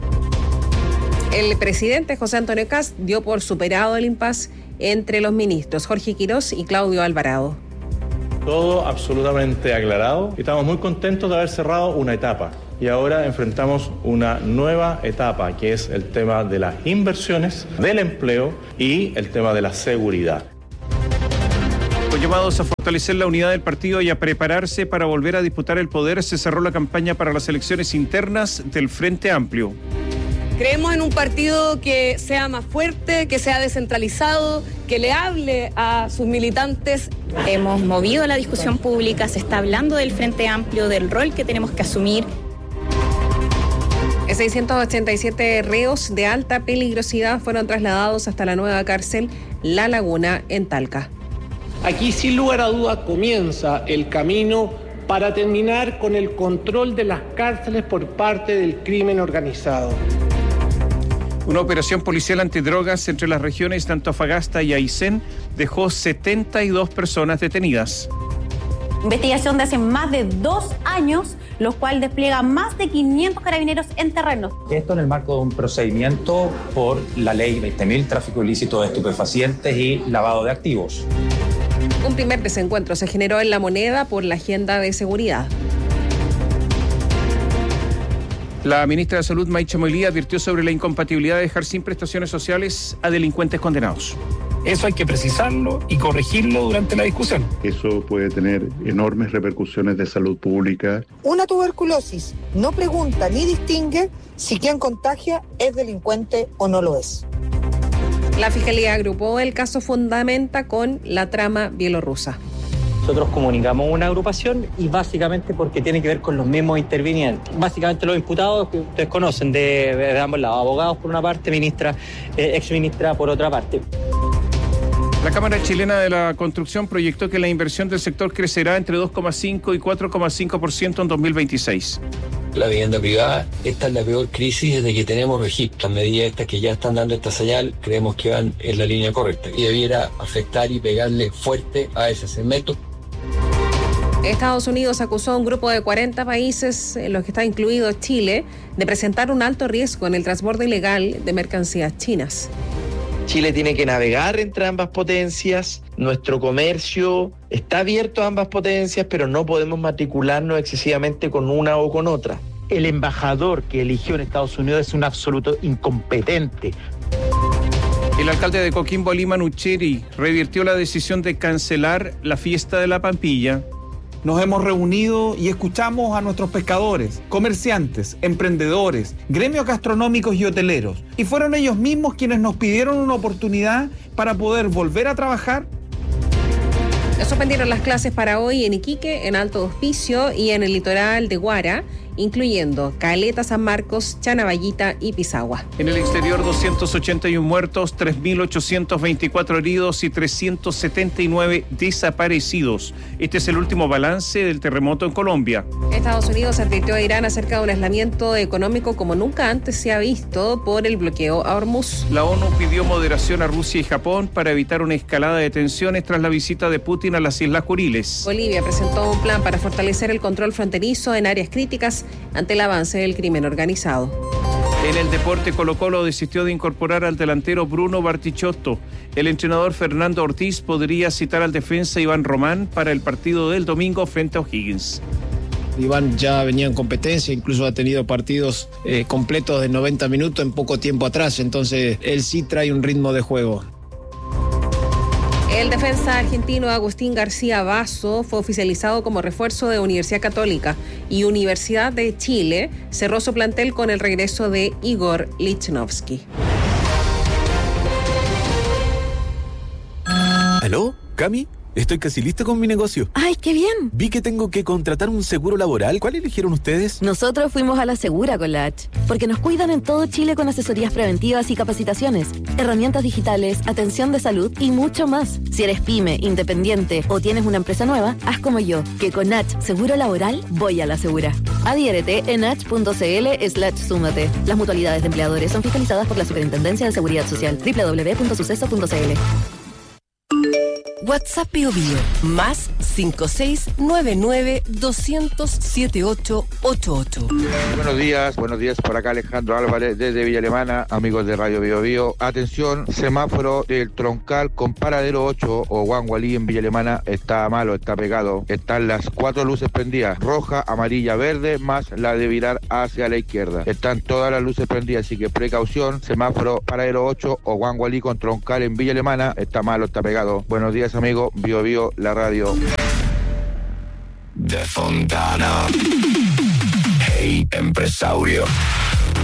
El presidente José Antonio Kast dio por superado el impasse entre los ministros Jorge Quirós y Claudio Alvarado. Todo absolutamente aclarado y estamos muy contentos de haber cerrado una etapa. Y ahora enfrentamos una nueva etapa, que es el tema de las inversiones, del empleo y el tema de la seguridad. Con llamados a fortalecer la unidad del partido y a prepararse para volver a disputar el poder, se cerró la campaña para las elecciones internas del Frente Amplio. Creemos en un partido que sea más fuerte, que sea descentralizado, que le hable a sus militantes. Hemos movido la discusión pública, se está hablando del Frente Amplio, del rol que tenemos que asumir. seiscientos ochenta y siete reos de alta peligrosidad fueron trasladados hasta la nueva cárcel La Laguna en Talca. Aquí, sin lugar a duda, comienza el camino para terminar con el control de las cárceles por parte del crimen organizado. Una operación policial antidrogas entre las regiones de Antofagasta y Aysén dejó setenta y dos personas detenidas. Investigación de hace más de dos años, los cuales despliega más de quinientos carabineros en terrenos. Esto en el marco de un procedimiento por la ley veinte mil, tráfico ilícito de estupefacientes y lavado de activos. Un primer desencuentro se generó en La Moneda por la agenda de seguridad. La ministra de Salud, Maicha Moilí, advirtió sobre la incompatibilidad de dejar sin prestaciones sociales a delincuentes condenados. Eso hay que precisarlo y corregirlo durante la discusión. Eso puede tener enormes repercusiones de salud pública. Una tuberculosis no pregunta ni distingue si quien contagia es delincuente o no lo es. La Fiscalía agrupó el caso Fundamenta con la trama bielorrusa. Nosotros comunicamos una agrupación y básicamente porque tiene que ver con los mismos intervinientes. Básicamente los imputados que ustedes conocen de, de ambos lados, abogados por una parte, ministra, eh, exministra por otra parte. La Cámara Chilena de la Construcción proyectó que la inversión del sector crecerá entre dos coma cinco y cuatro coma cinco por ciento en dos mil veintiséis. La vivienda privada, esta es la peor crisis desde que tenemos registro. Las medidas estas que ya están dando esta señal, creemos que van en la línea correcta y debiera afectar y pegarle fuerte a ese segmento. Estados Unidos acusó a un grupo de cuarenta países, en los que está incluido Chile, de presentar un alto riesgo en el transbordo ilegal de mercancías chinas. Chile tiene que navegar entre ambas potencias, nuestro comercio está abierto a ambas potencias, pero no podemos matricularnos excesivamente con una o con otra. El embajador que eligió en Estados Unidos es un absoluto incompetente. El alcalde de Coquimbo, Lima Nucheri, revirtió la decisión de cancelar la fiesta de la Pampilla. Nos hemos reunido y escuchamos a nuestros pescadores, comerciantes, emprendedores, gremios gastronómicos y hoteleros. Y fueron ellos mismos quienes nos pidieron una oportunidad para poder volver a trabajar. Suspendieron las clases para hoy en Iquique, en Alto Hospicio y en el litoral de Guara. incluyendo Caleta, San Marcos, Chanaballita y Pisagua. En el exterior, doscientos ochenta y uno muertos, tres mil ochocientos veinticuatro heridos y trescientos setenta y nueve desaparecidos. Este es el último balance del terremoto en Colombia. Estados Unidos advirtió a Irán acerca de un aislamiento económico como nunca antes se ha visto por el bloqueo a Hormuz. La ONU pidió moderación a Rusia y Japón para evitar una escalada de tensiones tras la visita de Putin a las Islas Kuriles. Bolivia presentó un plan para fortalecer el control fronterizo en áreas críticas ante el avance del crimen organizado. En el deporte, Colo-Colo desistió de incorporar al delantero Bruno Bartichotto. El entrenador Fernando Ortiz podría citar al defensa Iván Román para el partido del domingo frente a O'Higgins. Iván ya venía en competencia, incluso ha tenido partidos eh, completos de noventa minutos en poco tiempo atrás, entonces él sí trae un ritmo de juego. El defensa argentino Agustín García Basso fue oficializado como refuerzo de Universidad Católica y Universidad de Chile cerró su plantel con el regreso de Igor Lichnowsky. ¿Aló? ¿Cami? Estoy casi lista con mi negocio. ¡Ay, qué bien! Vi que tengo que contratar un seguro laboral. ¿Cuál eligieron ustedes? Nosotros fuimos a la Segura con la H, porque nos cuidan en todo Chile con asesorías preventivas y capacitaciones, herramientas digitales, atención de salud y mucho más. Si eres pyme, independiente o tienes una empresa nueva, haz como yo, que con H Seguro Laboral voy a la Segura. Adhiérete en h.cl slash súmate. Las mutualidades de empleadores son fiscalizadas por la Superintendencia de Seguridad Social. doble u doble u doble u punto suceso punto c l. WhatsApp Bio Bio, más cinco seis nueve nueve dos cero cero siete ocho ocho ocho. Buenos días, buenos días, por acá Alejandro Álvarez desde Villa Alemana, amigos de Radio Bio Bio. Atención, semáforo del Troncal con Paradero ocho o Guangualí en Villa Alemana está malo, está pegado. Están las cuatro luces prendidas, roja, amarilla, verde, más la de virar hacia la izquierda. Están todas las luces prendidas, así que precaución, semáforo Paradero ocho o Guangualí con Troncal en Villa Alemana está malo, está pegado. Buenos días, amigo, Bio Bio, la radio. De Fontana. Hey, empresario.